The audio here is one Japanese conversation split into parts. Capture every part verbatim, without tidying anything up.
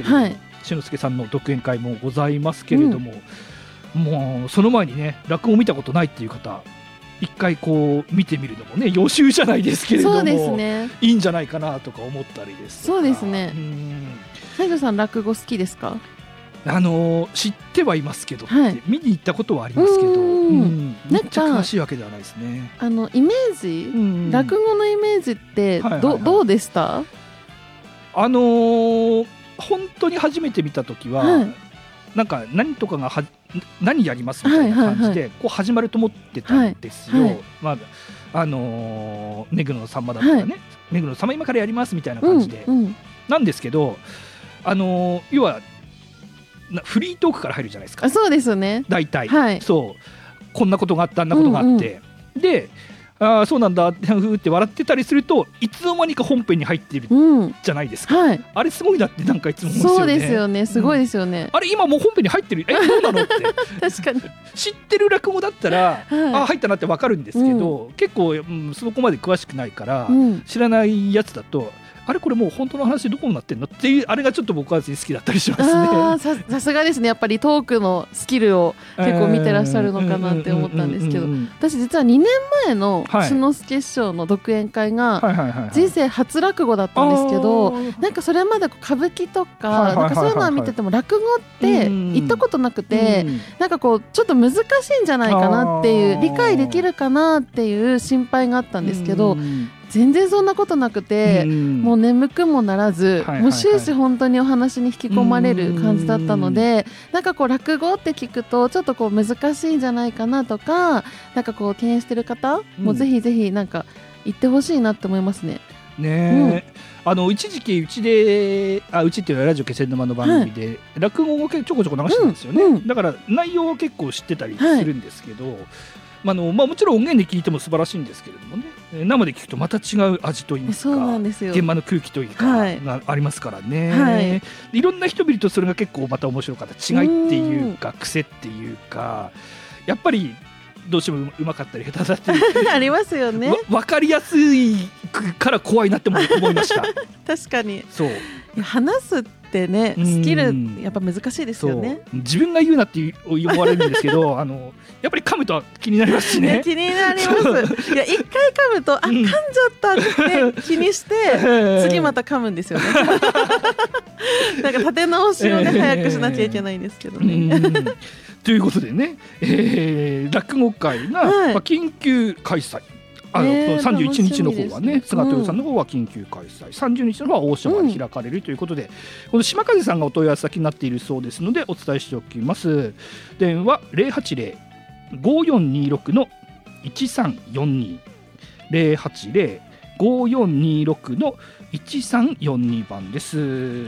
けれども、 はい、 志の輔さんの独演会もございますけれども、うん、もうその前にね落語を見たことないっていう方一回こう見てみるのもね予習じゃないですけれども、 そうですね、 いいんじゃないかなとか思ったりですとか。 そうですね。西条さん落語好きですか？ あのー、知ってはいますけど、 はい、 見に行ったことはありますけど、うん、めっちゃ詳しいわけではないですね。 あのイメージ、うん、落語のイメージってど、はいはいはい、どうでした？ あのー、本当に初めて見た時は、はい、なんか何とかがは何やりますみたいな感じで、はいはいはい、こう始まると思ってたんですよ、はいはい、まああのー、目黒のさんまだとかね、はい、目黒のさんま今からやりますみたいな感じで、うんうん、なんですけど、あのー、要はフリートークから入るじゃないですか。 あ、そうですよね、 大体、 はい、 そうこんなことがあったあんなことがあって、うんうん、であそうなんだってふーって笑ってたりするといつの間にか本編に入ってるじゃないですか、うん、はい、あれすごいなってなんかいつも思うんですよね。 そうですよね、すごいですよね、 うん、あれ今もう本編に入ってるえどうなのって確かに知ってる落語だったら、はい、あ入ったなって分かるんですけど、うん、結構、うん、そこまで詳しくないから、うん、知らないやつだとあれこれもう本当の話どこになってんのっていうあれがちょっと僕は好きだったりしますね。 あ さ, さすがですね、やっぱりトークのスキルを結構見てらっしゃるのかなって思ったんですけど、私実はにねんまえの志の輔師匠の独演会が人生初落語だったんですけど、なんかそれまで歌舞伎とかなんかそういうのは見てても落語って行ったことなくて、なんかこうちょっと難しいんじゃないかなっていう、理解できるかなっていう心配があったんですけど、全然そんなことなくて、うん、もう眠くもならず、はいはいはい、もう終始本当にお話に引き込まれる感じだったので、なんかこう落語って聞くとちょっとこう難しいんじゃないかなとか、なんかこう敬遠してる方、うん、もうぜひぜひなんか行ってほしいなって思いますね。 ねえ、うん、あの一時期うちであうちっていうのはラジオ気仙沼の番組で、はい、落語をちょこちょこ流してるんですよね、うんうん、だから内容は結構知ってたりするんですけど、はい、まあのまあ、もちろん音源で聞いても素晴らしいんですけれどもね、生で聞くとまた違う味といいますか、 そうなんですよ、 現場の空気というか、はい、がありますからね、はい、いろんな人見るとそれが結構また面白かった違いっていうか癖っていうか、やっぱりどうしてもうまかったり下手だったりありますよね。 分かりやすいから怖いなって思いました確かにそう話すってね、スキルやっぱ難しいですよね。 自分が言うなって思われるんですけどあのやっぱり噛むと気になりますしね。 気になりますいや一回噛むとあ噛んじゃったって気にして次また噛むんですよねなんか立て直しをね、えー、早くしなきゃいけないんですけどねということでね、えー、落語会が、はい、まあ、緊急開催、あの、えー、さんじゅういちにちの方はね、菅豊さんの方は緊急開催、うん、さんじゅうにちの方は大島で開かれるということで、うん、この島風さんがお問い合わせ先になっているそうですのでお伝えしておきます。電話 ゼロはちゼロ ごーよんにーろく のいちさんよんに ゼロはちゼロ ごーよんにーろく のいちさんよんに番です。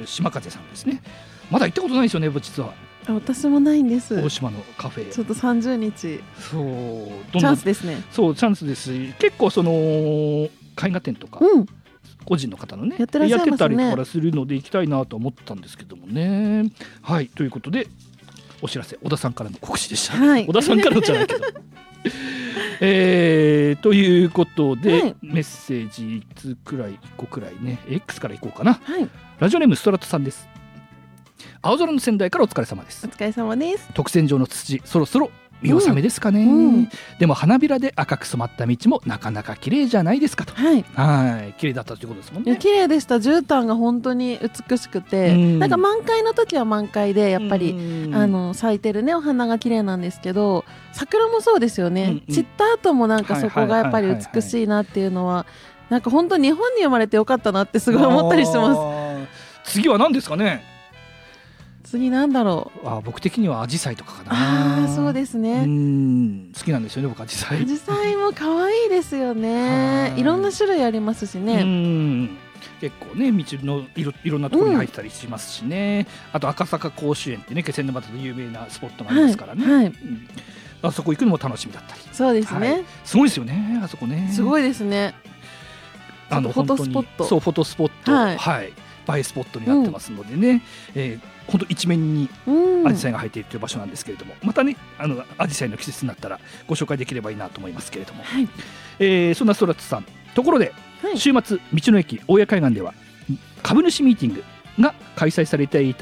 島風さんですね。まだ行ったことないですよね、実は。 私もないんです。 大島のカフェちょっとさんじゅうにちそうチャンスですね。 そうチャンスです。結構その絵画展とか、うん、個人の方のねやってらっしゃいますね、 やってたりとかするので行きたいなと思ったんですけどもね。はい、ということでお知らせ、小田さんからの告知でした、はい、小田さんからのじゃないけどえー、ということで、はい、メッセージいつくらいいっこくらいね X からいこうかな、はい、ラジオネームストラットさんです。青空の仙台からお疲れ様です。 お疲れ様です。 特選上の土そろそろ見納めですかね、うんうん、でも花びらで赤く染まった道もなかなか綺麗じゃないですかと。はい、はい綺麗だったということですもんね。 綺麗でした。絨毯が本当に美しくて、うん、なんか満開の時は満開でやっぱり、うん、あの咲いてるねお花が綺麗なんですけど、桜もそうですよね、うんうん、散った後もなんかそこがやっぱり美しいなっていうのはなんか本当日本に生まれてよかったなってすごい思ったりしてます。 次は何ですかね。 次なんだろう。 あ僕的にはアジサイとかかな。 あそうですね。 うん好きなんですよね僕アジサイ。 アジサイも可愛いですよね。いろんな種類ありますしね。うん結構ね道のい ろ, いろんなところに入ったりしますしね、うん、あと赤坂甲子園ってね気仙沼で有名なスポットがありますからね、はいはいうん、あそこ行くのも楽しみだったり。 そうですね、はい、 すごいですよねあそこね。 すごいですね。あのフォトスポット。 そうフォトスポット、はいはい、映えスポットになってますのでね、うんえー、本当一面にアジサイが生えているという場所なんですけれども、またねあのアジサイの季節になったらご紹介できればいいなと思いますけれども、はいえー、そんなストラッツさんところで、はい、週末道の駅大谷海岸では株主ミーティングが開催されていた